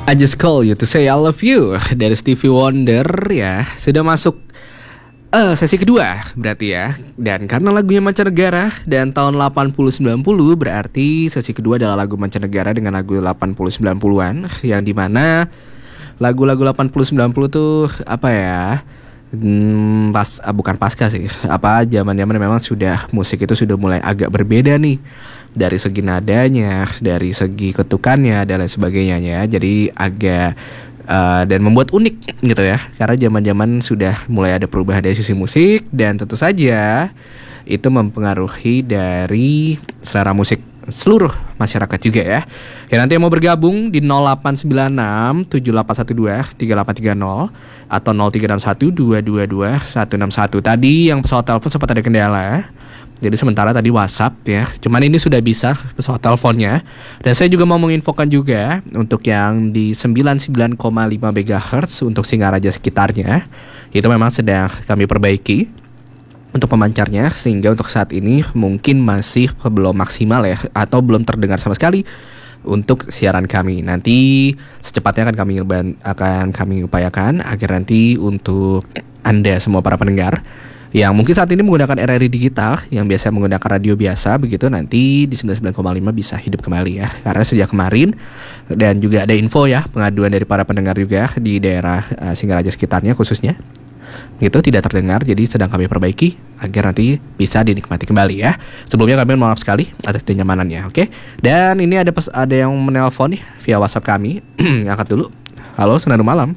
I Just Call You To Say I Love You dari Stevie Wonder ya. Sudah masuk sesi kedua berarti ya. Dan karena lagunya mancanegara dan tahun 80-90, berarti sesi kedua adalah lagu mancanegara dengan lagu 80-90-an. Yang dimana lagu-lagu 80-90 tuh apa ya, bukan pasca sih, apa zaman-zaman memang sudah musik itu sudah mulai agak berbeda nih, dari segi nadanya, dari segi ketukannya dan lain sebagainya ya. Jadi agak dan membuat unik gitu ya, karena zaman-zaman sudah mulai ada perubahan dari sisi musik. Dan tentu saja itu mempengaruhi dari selera musik seluruh masyarakat juga ya. Ya nanti yang mau bergabung di 0896 7812 3830 atau 0361 222 161. Tadi yang pesawat telepon sempat ada kendala. Jadi sementara tadi WhatsApp ya. Cuman ini sudah bisa pesawat teleponnya. Dan saya juga mau menginfokan juga untuk yang di 99,5 MHz untuk Singaraja sekitarnya, itu memang sedang kami perbaiki untuk pemancarnya, sehingga untuk saat ini mungkin masih belum maksimal ya, atau belum terdengar sama sekali untuk siaran kami. Nanti secepatnya akan kami upayakan agar nanti untuk Anda semua para pendengar yang mungkin saat ini menggunakan RRI digital, yang biasa menggunakan radio biasa begitu, nanti di 99,5 bisa hidup kembali ya. Karena sejak kemarin, dan juga ada info ya, pengaduan dari para pendengar juga di daerah Singaraja sekitarnya khususnya, itu tidak terdengar, jadi sedang kami perbaiki agar nanti bisa dinikmati kembali ya. Sebelumnya kami mohon maaf sekali atas kenyamanan oke. Dan ini ada yang menelpon nih via WhatsApp kami. Angkat dulu. Halo, Senandung Malam.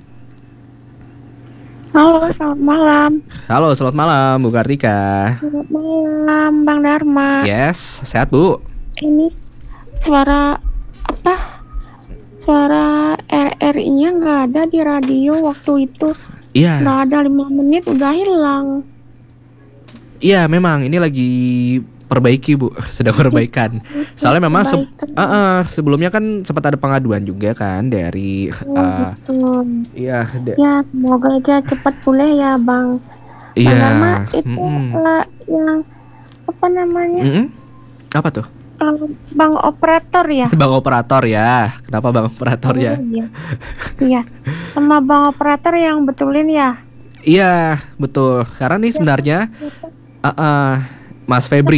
Halo, selamat malam. Halo, selamat malam Bu Kartika. Selamat malam, Bang Dharma. Yes, sehat Bu. Ini suara apa? Suara RRI-nya nggak ada di radio waktu itu. Iya. Nggak ada 5 menit udah hilang. Iya, memang ini lagi perbaiki Bu, sedang perbaikan. Soalnya memang sebelumnya kan sempat ada pengaduan juga kan dari betul. Iya. Ya, semoga aja cepat pulih ya, Bang. Iya. Bang Dharma itu yang apa namanya? Apa tuh? Bang operator ya? Bang operator ya. Kenapa Bang operator ya? Iya. Sama Bang operator yang betulin ya? Iya, betul. Karena nih sebenarnya Mas Febri.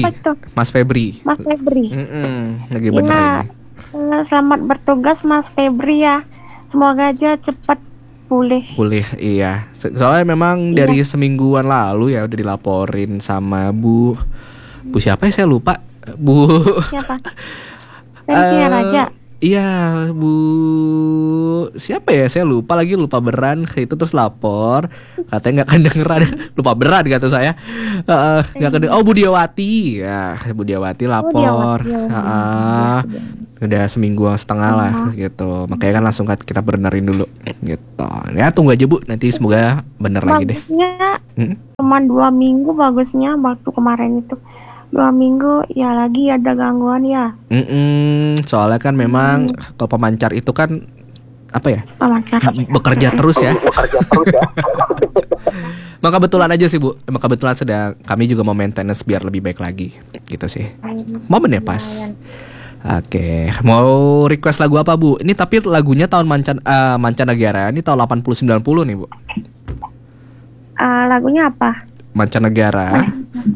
Lagi bener ya, ini. Selamat bertugas Mas Febri ya. Semoga aja cepat pulih. Iya. Soalnya memang dari semingguan lalu ya udah dilaporin sama Bu siapa ya, saya lupa. Bu siapa? Dari Raja. Iya, Bu siapa ya, saya lupa beran itu, terus lapor katanya nggak kedengeran. Lupa beran kata saya. Nggak kedengeran. Oh, Budiawati ya, Budiawati lapor. Udah seminggu setengah lah gitu. Makanya kan langsung kita benerin dulu gitu. Ya tunggu aja Bu, nanti semoga bener lagi deh. Cuma 2 minggu bagusnya, waktu kemarin itu 2 minggu ya lagi ada gangguan ya. Soalnya kan memang kalau pemancar itu kan apa ya? Pemancar bekerja terus ya. Maka kebetulan aja sih Bu. Emang kebetulan sedang kami juga mau maintenance biar lebih baik lagi gitu sih. Momennya pas. Oke, mau request lagu apa Bu? Ini tapi lagunya tahun mancanegara. Ini tahun 80-90 nih Bu. Lagunya apa? Mancanegara.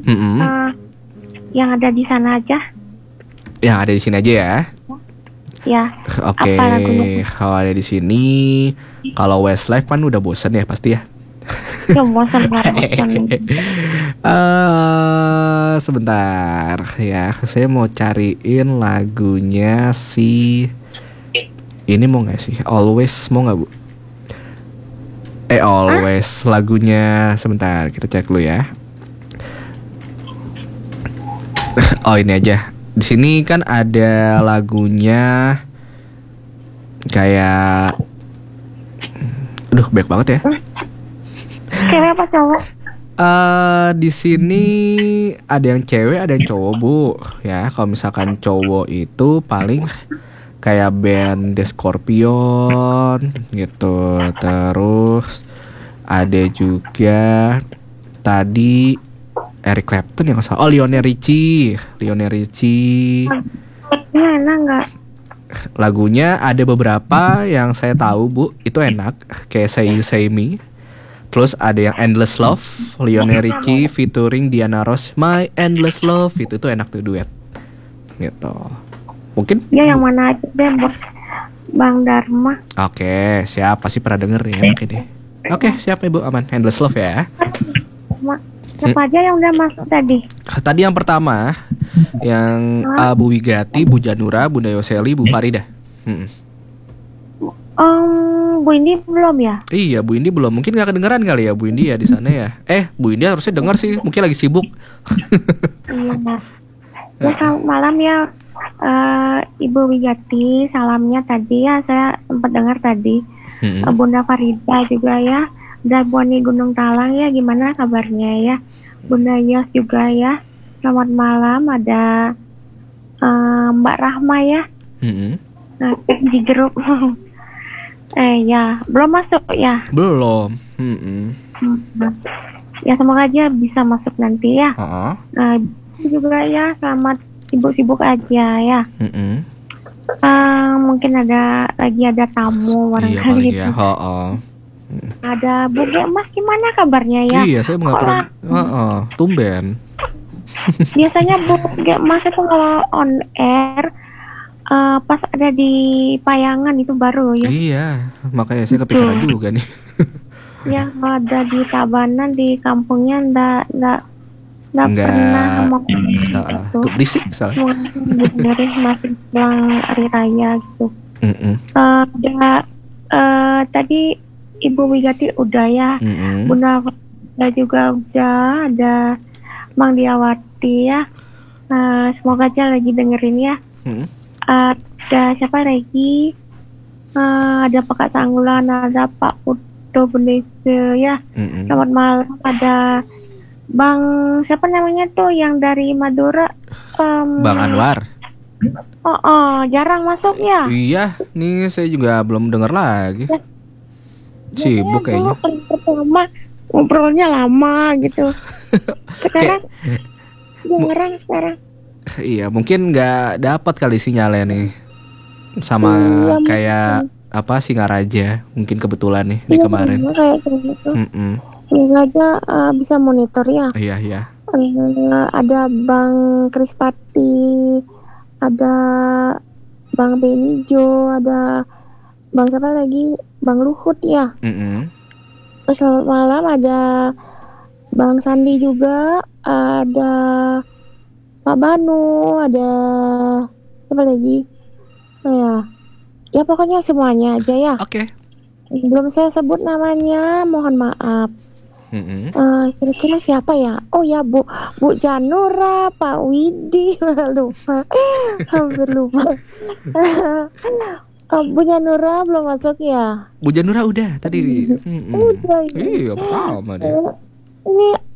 Yang ada di sana aja. Yang ada di sini aja ya. Ya. Oke. Kalau ada di sini, kalau Westlife kan udah bosan ya pasti ya. Ya bosan banget. Sebentar ya, saya mau cariin lagunya si ini, mau nggak sih? Always mau nggak Bu? Always lagunya, sebentar kita cek dulu ya. Oh ini aja. Di sini kan ada lagunya kayak, aduh banyak banget ya. Cewek apa cowok? Di sini ada yang cewek, ada yang cowok Bu. Ya kalau misalkan cowok itu paling kayak band The Scorpion gitu. Terus ada juga tadi Eric Clapton yang salah. Oh, Lionel Richie. Ini enak nggak? lagunya ada beberapa yang saya tahu Bu, itu enak, kayak Say You Say Me. Terus ada yang Endless Love, Lionel Richie featuring Diana Ross, My Endless Love, itu tuh enak tuh duet. Gitu. Mungkin Ya yang mana aja deh Bang Dharma. Oke, siap, pasti pernah denger ya mungkin deh. Oke, siap Ibu, aman. Endless Love ya. Siapa aja yang udah masuk tadi? Tadi yang pertama, yang Bu Wigati, Bu Janura, Bunda Yoseli, Bu Farida. Bu Indi belum ya? Iya, Bu Indi belum. Mungkin nggak kedengeran kali ya Bu Indi ya di sana ya. Bu Indi harusnya dengar sih. Mungkin lagi sibuk. Iya. Ya selamat malam ya Ibu Wigati. Salamnya tadi ya saya sempat dengar tadi. Bunda Farida juga ya. Dan Boni Gunung Talang ya, gimana kabarnya ya? Bunda Yos juga ya. Selamat malam. Ada Mbak Rahma ya. Nah, di grup. Ya belum masuk ya? Belum. Ya semoga aja bisa masuk nanti ya. Juga ya, selamat sibuk-sibuk aja ya. Mungkin ada tamu barangkali gitu. Ada Bu Mas, gimana kabarnya ya? Iya, saya nggak pernah. Tumben. Biasanya Bu Mas itu kalau on air pas ada di Payangan itu baru ya. Iya, makanya saya kepikiran juga nih. Ya, kalau ada di Tabanan di kampungnya enggak pernah mau itu berisik soalnya. Dari masih pulang hari raya gitu. Tadi Ibu Wigati udah ya. Bunda juga udah, ada Mang Diawati ya. Semoga aja lagi dengerin ya. Ada siapa lagi? Ada Pak Sanggulan, ada Pak Putu Bendese ya. Selamat malam. Ada Bang siapa namanya tuh yang dari Madura? Bang Anwar. Jarang masuk ya. Iya, nih saya juga belum dengar lagi. Sibuk kayaknya. Pertama ngobrolnya lama gitu. Sekarang jarang sekarang. Iya, mungkin nggak dapat kali sinyalnya nih. Sama kayak apa Singaraja, mungkin kebetulan nih di kemarin. Kayak gitu. Semoga aja bisa monitor ya. Iya. Ada Bang Krispati, ada Bang Benijo, ada Bang siapa lagi? Bang Luhut ya. Selamat malam. Ada Bang Sandi juga, ada Pak Banu, ada siapa lagi? Ya pokoknya semuanya aja ya. Oke. Belum saya sebut namanya, mohon maaf. Kira-kira siapa ya? Oh ya Bu Janura, Pak Widi, lupa. Hampir lupa. Bu Janura belum masuk ya? Bu Janura udah tadi. Udah. Iya, pertama deh. Ini